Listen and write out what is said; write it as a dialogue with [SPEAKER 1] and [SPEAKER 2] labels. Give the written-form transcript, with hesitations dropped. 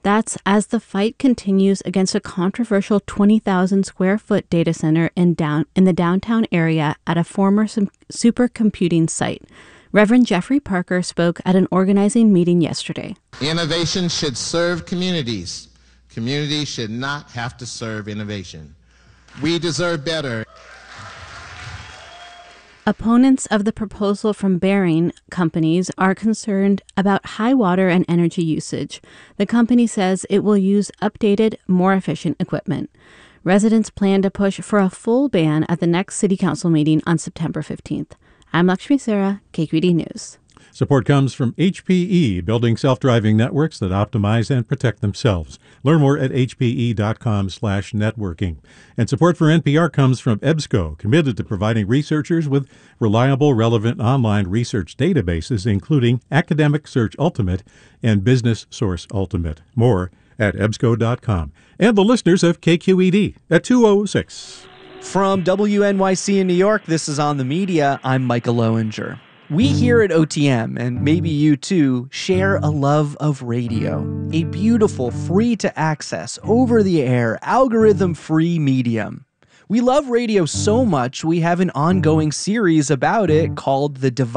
[SPEAKER 1] That's as the fight continues against a controversial 20,000 square foot data center in the downtown area at a former supercomputing site. Reverend Jeffrey Parker spoke at an organizing meeting yesterday.
[SPEAKER 2] Innovation should serve communities. Communities should not have to serve innovation. We deserve better.
[SPEAKER 1] Opponents of the proposal from Baring companies are concerned about high water and energy usage. The company says it will use updated, more efficient equipment. Residents plan to push for a full ban at the next City Council meeting on September 15th. I'm Lakshmi Sara, KQED News.
[SPEAKER 3] Support comes from HPE, building self-driving networks that optimize and protect themselves. Learn more at hpe.com/networking. And support for NPR comes from EBSCO, committed to providing researchers with reliable, relevant online research databases, including Academic Search Ultimate and Business Source Ultimate. More at ebsco.com. And the listeners of KQED at 2:06.
[SPEAKER 4] From WNYC in New York, this is On the Media. I'm Micah Lowinger. We here at OTM, and maybe you too, share a love of radio. A beautiful, free-to-access, over-the-air, algorithm-free medium. We love radio so much, we have an ongoing series about it called The Divide.